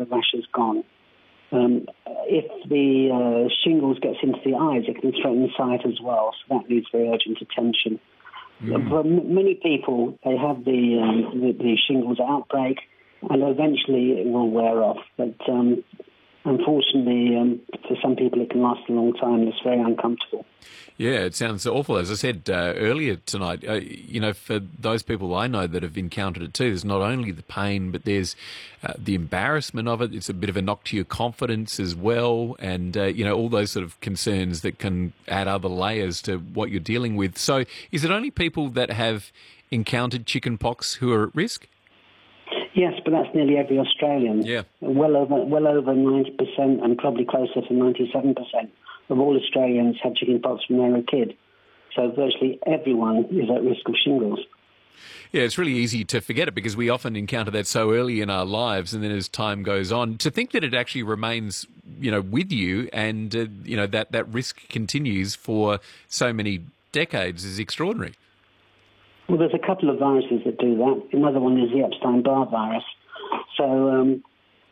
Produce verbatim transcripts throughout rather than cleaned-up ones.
the rash is gone. Um, if the uh, shingles gets into the eyes, it can threaten sight as well, so that needs very urgent attention. Mm. For m- many people, they have the, um, the, the shingles outbreak, and eventually it will wear off. But um, unfortunately, um, for some people, it can last a long time, and it's very uncomfortable. Yeah, it sounds awful. As I said uh, earlier tonight, uh, you know, for those people I know that have encountered it too, there's not only the pain, but there's uh, the embarrassment of it. It's a bit of a knock to your confidence as well, and, uh, you know, all those sort of concerns that can add other layers to what you're dealing with. So is it only people that have encountered chickenpox who are at risk? Yes, but that's nearly every Australian. Yeah. Well over, well over ninety percent, and probably closer to ninety-seven percent of all Australians had chickenpox when they were a kid. So virtually everyone is at risk of shingles. Yeah, it's really easy to forget it because we often encounter that so early in our lives, and then as time goes on, to think that it actually remains, you know, with you, and uh, you know that that risk continues for so many decades is extraordinary. Well, there's a couple of viruses that do that. Another one is the Epstein-Barr virus. So, um,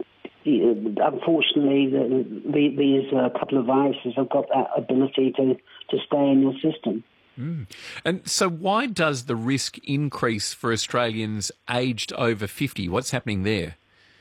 unfortunately, the, the, these uh, couple of viruses have got that ability to, to stay in your system. Mm. And so why does the risk increase for Australians aged over fifty? What's happening there?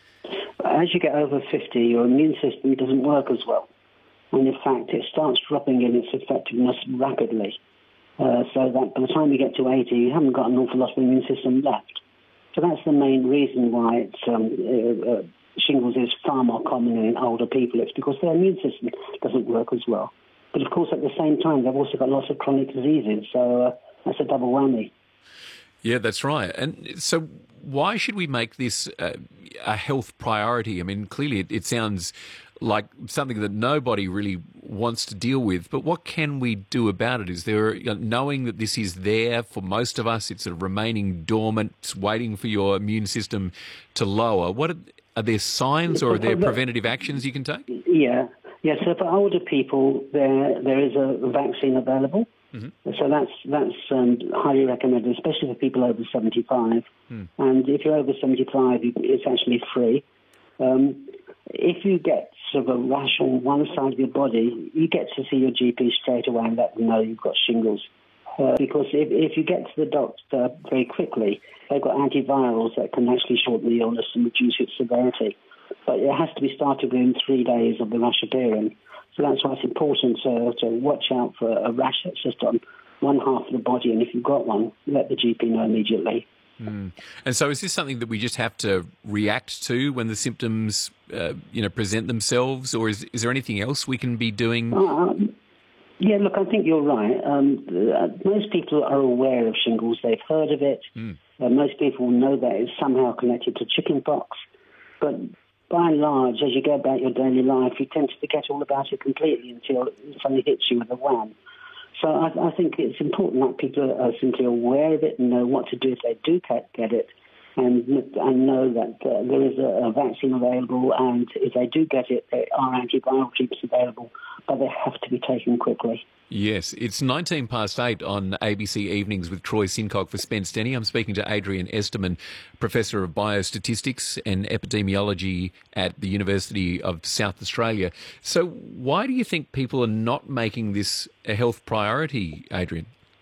As you get over fifty, your immune system doesn't work as well. And in fact, it starts dropping in its effectiveness rapidly. Uh, so that by the time you get to eighty, you haven't got an awful lot of immune system left. So that's the main reason why it's, um, uh, uh, shingles is far more common in older people. It's because their immune system doesn't work as well. But of course, at the same time, they've also got lots of chronic diseases, so uh, that's a double whammy. Yeah, that's right. And so why should we make this uh, a health priority? I mean, clearly it, it sounds like something that nobody really wants to deal with, but what can we do about it? Is there, you know, knowing that this is there for most of us, it's sort of remaining dormant, it's waiting for your immune system to lower. What are, are there signs or are there preventative actions you can take? Yeah, yeah. So for older people, there there is a vaccine available. Mm-hmm. So that's that's um, highly recommended, especially for people over seventy-five. Mm. And if you're over seventy-five, it's actually free. Um, if you get sort of a rash on one side of your body, you get to see your G P straight away and let them know you've got shingles. Uh, because if, if you get to the doctor very quickly, they've got antivirals that can actually shorten the illness and reduce its severity. But it has to be started within three days of the rash appearing. So that's why it's important to, to watch out for a rash that's just on one half of the body, and if you've got one, let the G P know immediately. Mm. And so is this something that we just have to react to when the symptoms uh, you know, present themselves, or is, is there anything else we can be doing? Uh, yeah, look, I think you're right. Um, uh, most people are aware of shingles. They've heard of it. Mm. Uh, most people know that it's somehow connected to chickenpox. But by and large, as you go about your daily life, you tend to forget all about it completely until it suddenly hits you with a wham. So I, I think it's important that people are simply aware of it and know what to do if they do get it, and, and know that uh, there is a, a vaccine available, and if they do get it, there are antiviral treatments available, but they have to be taken quickly. Yes, it's nineteen past eight on A B C Evenings with Troy Sincock for Spence Denny. I'm speaking to Adrian Esterman, Professor of Biostatistics and Epidemiology at the University of South Australia. So why do you think people are not making this a health priority, Adrian?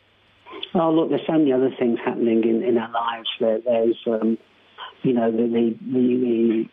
Oh, look, there's so many other things happening in, in our lives. There, there's, um, you know, the... the, the, the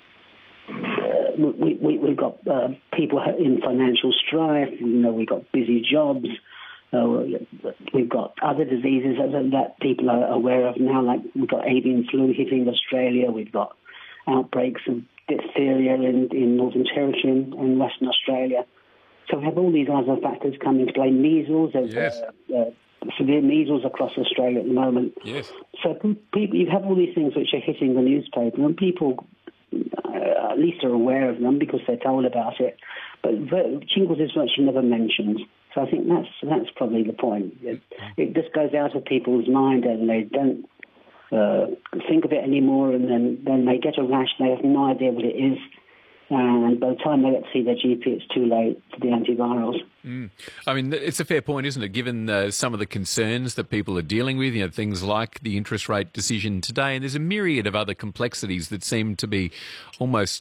Uh, we, we, we've got uh, people in financial strife, you know, we've got busy jobs, uh, we've got other diseases that, that people are aware of now, like we've got avian flu hitting Australia, we've got outbreaks of diphtheria in, in Northern Territory and Western Australia. So we have all these other factors coming to play. Measles, there's yes. uh, uh, severe measles across Australia at the moment. Yes. So people, you have all these things which are hitting the newspaper, and people Uh, at least are aware of them because they're told about it. But shingles is virtually never mentioned. So I think that's that's probably the point. It, it just goes out of people's mind and they don't uh, think of it anymore, and then, then they get a rash, they have no idea what it is. And by the time they get to see their G P, it's too late for the antivirals. Mm. I mean, it's a fair point, isn't it, given uh, some of the concerns that people are dealing with, you know, things like the interest rate decision today, and there's a myriad of other complexities that seem to be almost